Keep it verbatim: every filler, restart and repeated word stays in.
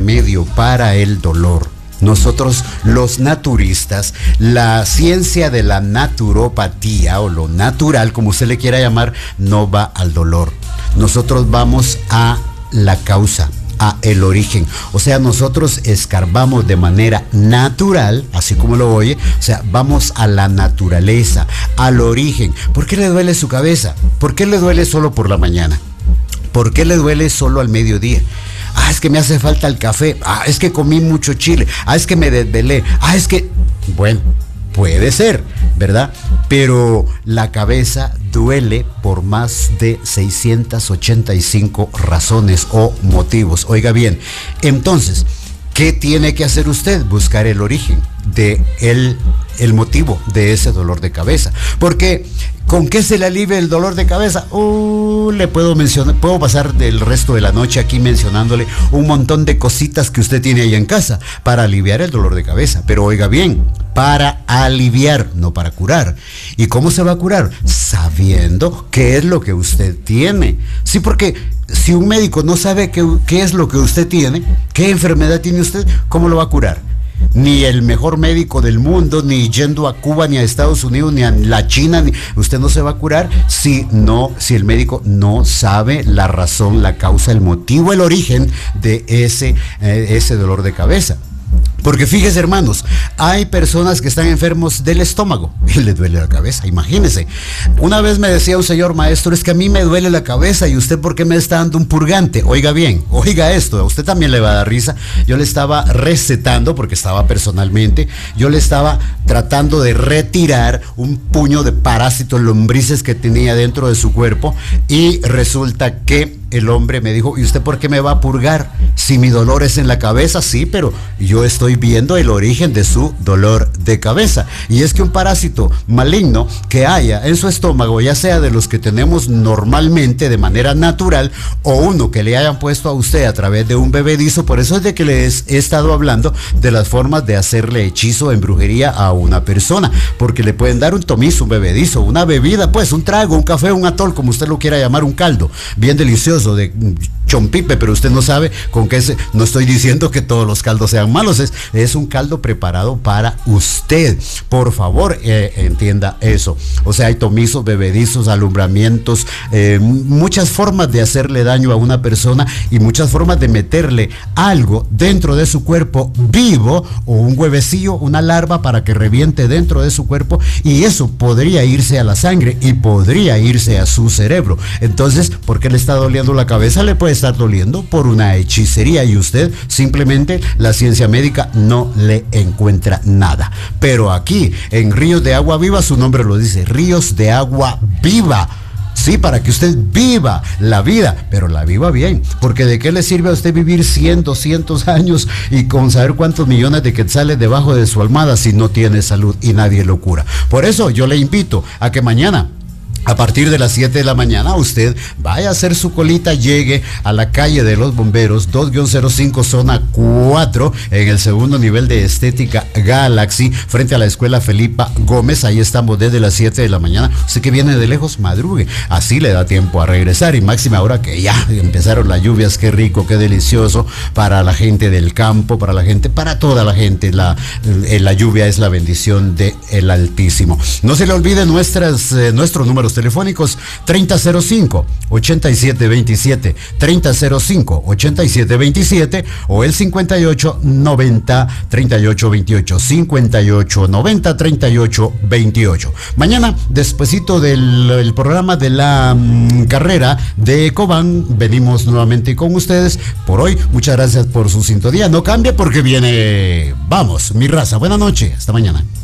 remedio para el dolor. Nosotros, los naturistas, la ciencia de la naturopatía o lo natural, como usted le quiera llamar, no va al dolor. Nosotros vamos a la causa, a el origen. O sea, nosotros escarbamos de manera natural, así como lo oye, o sea, vamos a la naturaleza, al origen. ¿Por qué le duele su cabeza? ¿Por qué le duele solo por la mañana? ¿Por qué le duele solo al mediodía? Ah, es que me hace falta el café. Ah, es que comí mucho chile. Ah, es que me desvelé. Ah, es que... Bueno, puede ser, ¿verdad? Pero la cabeza duele por más de seiscientas ochenta y cinco razones o motivos. Oiga bien, entonces, ¿qué tiene que hacer usted? Buscar el origen de el, el motivo de ese dolor de cabeza. Porque, ¿con qué se le alivia el dolor de cabeza? Uh, le puedo mencionar, puedo pasar el resto de la noche aquí mencionándole un montón de cositas que usted tiene ahí en casa para aliviar el dolor de cabeza. Pero oiga bien, para aliviar, no para curar. ¿Y cómo se va a curar? Sabiendo qué es lo que usted tiene. Sí, porque si un médico no sabe qué, qué es lo que usted tiene, qué enfermedad tiene usted, ¿cómo lo va a curar? Ni el mejor médico del mundo, ni yendo a Cuba, ni a Estados Unidos, ni a la China, ni, usted no se va a curar si no, si el médico no sabe la razón, la causa, el motivo, el origen de ese, eh, ese dolor de cabeza. Porque fíjese, hermanos, hay personas que están enfermos del estómago y les duele la cabeza, imagínense. Una vez me decía un señor maestro, es que a mí me duele la cabeza y usted ¿por qué me está dando un purgante? Oiga bien, oiga esto, a usted también le va a dar risa. Yo le estaba recetando, porque estaba personalmente, yo le estaba tratando de retirar un puño de parásitos lombrices que tenía dentro de su cuerpo y resulta que el hombre me dijo, ¿y usted por qué me va a purgar? Si mi dolor es en la cabeza, sí, pero yo estoy viendo el origen de su dolor de cabeza. Y es que un parásito maligno que haya en su estómago, ya sea de los que tenemos normalmente de manera natural o uno que le hayan puesto a usted a través de un bebedizo, por eso es de que les he estado hablando de las formas de hacerle hechizo en brujería a una persona, porque le pueden dar un tomizo, un bebedizo, una bebida, pues un trago, un café, un atol, como usted lo quiera llamar, un caldo, bien delicioso de chompipe, pero usted no sabe con qué se, no estoy diciendo que todos los caldos sean malos, es, es un caldo preparado para usted, por favor, eh, entienda eso. O sea, hay tomizos, bebedizos, alumbramientos, eh, muchas formas de hacerle daño a una persona y muchas formas de meterle algo dentro de su cuerpo vivo o un huevecillo, una larva para que reviente dentro de su cuerpo y eso podría irse a la sangre y podría irse a su cerebro. Entonces, ¿por qué le está doliendo la cabeza? Le puede estar doliendo por una hechicería y usted simplemente, la ciencia médica no le encuentra nada. Pero aquí en Ríos de Agua Viva, su nombre lo dice, Ríos de Agua Viva. Sí, para que usted viva la vida, pero la viva bien, porque ¿de qué le sirve a usted vivir cien, doscientos años y con saber cuántos millones de quetzales debajo de su almohada si no tiene salud y nadie lo cura? Por eso yo le invito a que mañana, a partir de las siete de la mañana, usted vaya a hacer su colita, llegue a la calle de los bomberos, dos guión cero cinco, zona cuatro, en el segundo nivel de Estética Galaxy, frente a la escuela Felipa Gómez. Ahí estamos desde las siete de la mañana. Usted que viene de lejos, madrugue, así le da tiempo a regresar. Y máxima ahora que ya empezaron las lluvias, qué rico, qué delicioso para la gente del campo, para la gente, para toda la gente. La, la lluvia es la bendición del Altísimo. No se le olvide nuestras, eh, nuestros números telefónicos: treinta cero cinco, ochenta y siete veintisiete, treinta cero cinco, ochenta y siete veintisiete o el cincuenta y ocho noventa, treinta y ocho veintiocho, cincuenta y ocho noventa, treinta y ocho veintiocho. Mañana, despuesito del el programa de la um, carrera de Ecoban, venimos nuevamente con ustedes. Por hoy, muchas gracias por su sintonía. No cambie porque viene, vamos, mi raza. Buenas noches, hasta mañana.